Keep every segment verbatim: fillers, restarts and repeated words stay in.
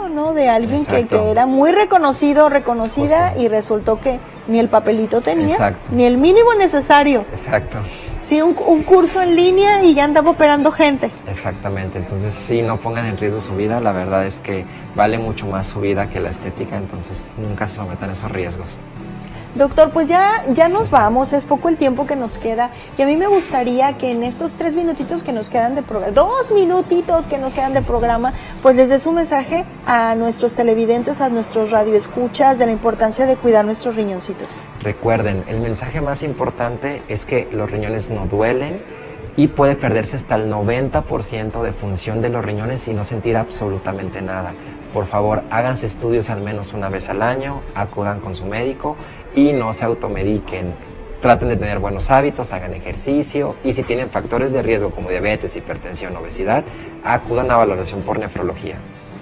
¿no? De alguien que, que era muy reconocido, reconocida, Justo. Y resultó que ni el papelito tenía, Exacto. ni el mínimo necesario. Exacto. Sí, un, un curso en línea y ya andaba operando gente. Exactamente, entonces sí, no pongan en riesgo su vida, la verdad es que vale mucho más su vida que la estética, entonces nunca se sometan a esos riesgos. Doctor, pues ya, ya nos vamos, es poco el tiempo que nos queda y a mí me gustaría que en estos tres minutitos que nos quedan de programa, dos minutitos que nos quedan de programa, pues les dé su mensaje a nuestros televidentes, a nuestros radioescuchas de la importancia de cuidar nuestros riñoncitos. Recuerden, el mensaje más importante es que los riñones no duelen y puede perderse hasta el noventa por ciento de función de los riñones y no sentir absolutamente nada. Por favor, háganse estudios al menos una vez al año, acudan con su médico y no se automediquen. Traten de tener buenos hábitos, hagan ejercicio y si tienen factores de riesgo como diabetes, hipertensión, obesidad, acudan a valoración por nefrología.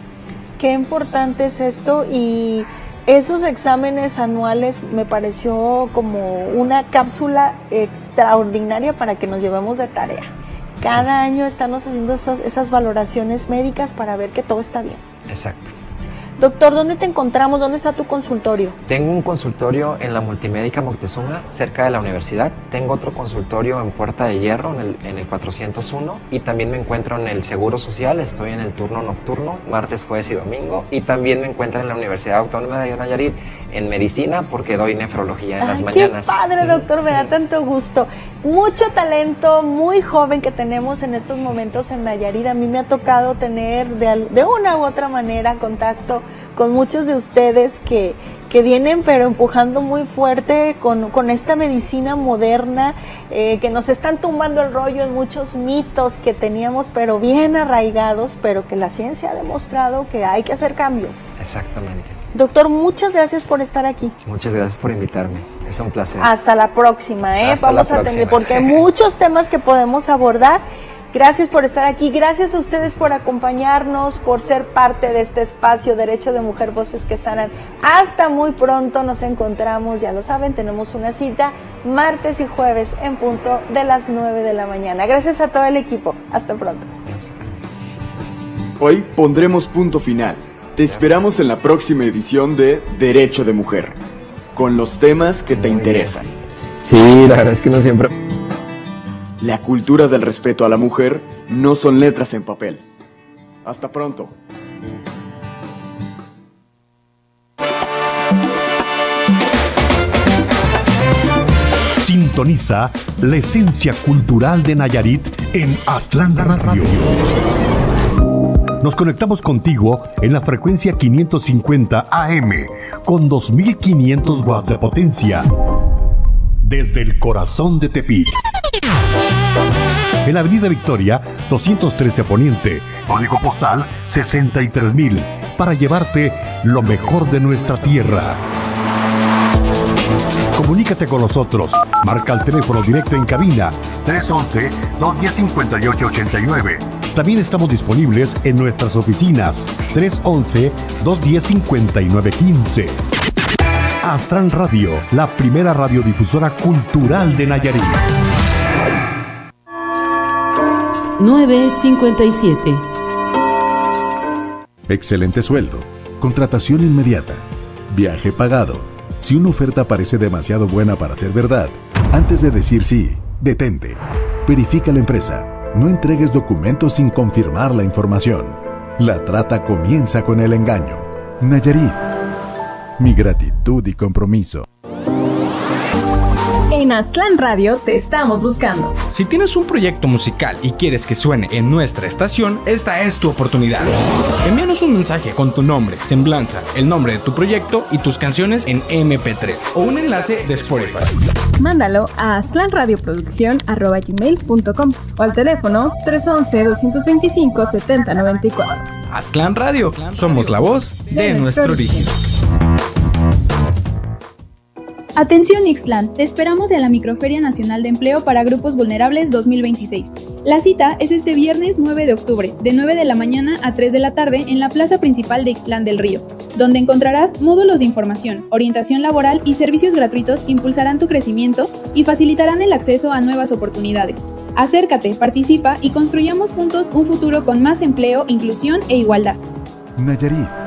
Qué importante es esto y esos exámenes anuales me pareció como una cápsula extraordinaria para que nos llevemos de tarea. Cada año estamos haciendo esos, esas valoraciones médicas para ver que todo está bien. Exacto. Doctor, ¿dónde te encontramos? ¿Dónde está tu consultorio? Tengo un consultorio en la Multimédica Moctezuma, cerca de la universidad. Tengo otro consultorio en Puerta de Hierro, en el, en el cuatrocientos uno. Y también me encuentro en el Seguro Social. Estoy en el turno nocturno, martes, jueves y domingo. Y también me encuentro en la Universidad Autónoma de Nayarit, en Medicina, porque doy nefrología en Ay, las mañanas. ¡Qué padre, doctor! Me da tanto gusto. Mucho talento, muy joven que tenemos en estos momentos en Nayarit. A mí me ha tocado tener de, de una u otra manera contacto con muchos de ustedes que, que vienen pero empujando muy fuerte con, con esta medicina moderna, eh, que nos están tumbando el rollo en muchos mitos que teníamos pero bien arraigados, pero que la ciencia ha demostrado que hay que hacer cambios. Exactamente. Doctor, muchas gracias por estar aquí. Muchas gracias por invitarme, es un placer. Hasta la próxima, ¿eh? Hasta Vamos la a próxima. tener, porque hay muchos temas que podemos abordar. Gracias por estar aquí, gracias a ustedes por acompañarnos, por ser parte de este espacio Derecho de Mujer, Voces que Sanan. Hasta muy pronto, nos encontramos, ya lo saben, tenemos una cita martes y jueves en punto de las nueve de la mañana. Gracias a todo el equipo, hasta pronto. Hoy pondremos punto final. Te esperamos en la próxima edición de Derecho de Mujer, con los temas que te interesan. Sí, la verdad es que no siempre... La cultura del respeto a la mujer no son letras en papel. Hasta pronto. Sintoniza la esencia cultural de Nayarit en Aztlán Radio. Nos conectamos contigo en la frecuencia quinientos cincuenta A M con dos mil quinientos watts de potencia desde el corazón de Tepic. En la Avenida Victoria, doscientos trece Poniente, código postal sesenta y tres mil, para llevarte lo mejor de nuestra tierra. Comunícate con nosotros. Marca el teléfono directo en cabina tres once, dos diez, cincuenta y ocho ochenta y nueve. También estamos disponibles en nuestras oficinas tres once, dos diez, cincuenta y nueve quince. Aztlán Radio, la primera radiodifusora cultural de Nayarit. nueve cincuenta y siete. Excelente sueldo, contratación inmediata, viaje pagado. Si una oferta parece demasiado buena para ser verdad, antes de decir sí, detente. Verifica la empresa. No entregues documentos sin confirmar la información. La trata comienza con el engaño. Nayarit. Mi gratitud y compromiso. En Aztlán Radio te estamos buscando. Si tienes un proyecto musical y quieres que suene en nuestra estación, esta es tu oportunidad. Envíanos un mensaje con tu nombre, semblanza, el nombre de tu proyecto y tus canciones en eme pe tres o un enlace de Spotify. Mándalo a aztlanradioproducción arroba gmail punto com o al teléfono tres once, doscientos veinticinco, setenta noventa y cuatro. Aztlán Radio, somos la voz de, de nuestro origen. Atención Ixtlán, te esperamos en la Microferia Nacional de Empleo para Grupos Vulnerables dos mil veintiséis. La cita es este viernes nueve de octubre, de nueve de la mañana a tres de la tarde en la plaza principal de Ixtlán del Río, donde encontrarás módulos de información, orientación laboral y servicios gratuitos que impulsarán tu crecimiento y facilitarán el acceso a nuevas oportunidades. Acércate, participa y construyamos juntos un futuro con más empleo, inclusión e igualdad. Nayarit,